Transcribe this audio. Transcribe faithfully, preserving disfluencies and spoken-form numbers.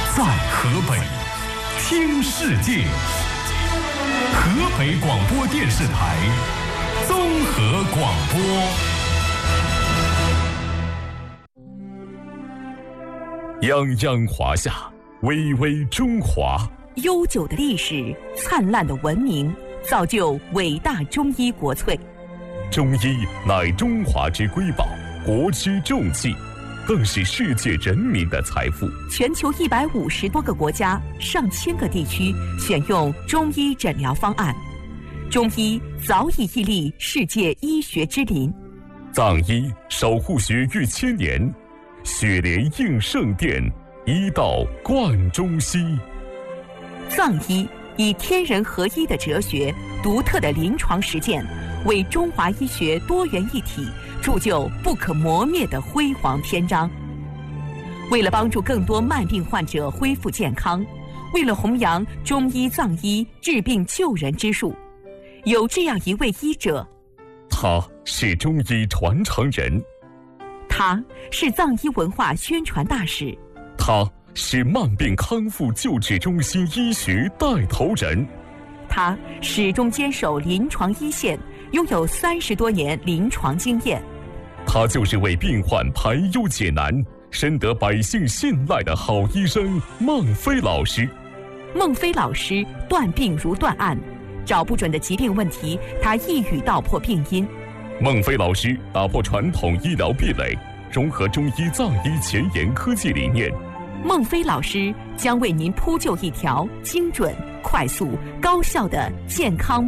在河北听世界。河北广播电视台综合广播。泱泱华夏，巍巍中华。 悠久的历史，灿烂的文明，造就伟大中医国粹。 中医乃中华之瑰宝，国之重器，更是世界人民的财富。 全球一百五十多个国家、上千个地区选用中医诊疗方案，中医早已屹立世界医学之林。 藏医守护学逾千年，血莲应圣殿，医道贯中西。 藏医以天人合一的哲学、独特的临床实践，为中华医学多元一体铸就不可磨灭的辉煌篇章。为了帮助更多慢病患者恢复健康，为了弘扬中医藏医治病救人之术，有这样一位医者， 他是中医传承人， 他是藏医文化宣传大使， 他是慢病康复救治中心医学带头人， 他始终坚守临床一线，拥有三十多年临床经验。 他就是为病患排忧解难、深得百姓信赖的好医生孟非老师。 孟非老师断病如断案，找不准的疾病问题，他一语道破病因。 孟非老师打破传统医疗壁垒，融合中医藏医前沿科技理念。 孟非老师将为您铺就一条精准、快速、高效的健康